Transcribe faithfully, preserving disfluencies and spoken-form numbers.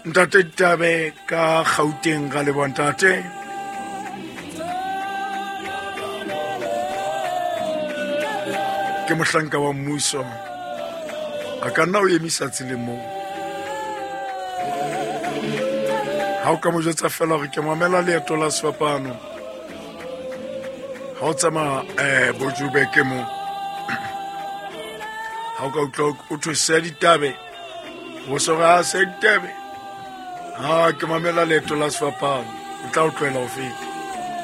Ntate Tabe ka Gauteng ga le bontate. Ke mohlanka wa mmuso. A ka nna o emisa tseleng moo. Ha o ka mo jwetsa fela hore ke mamela leeto la sefapano. Ha o tsamaya eh Bojoburg ke mo. Ha o ka utlwa o thwe se Ditabe. O so ga se Ditabe. Ha ke mamela leeto la sefapano. O tla o tlohela ho feta.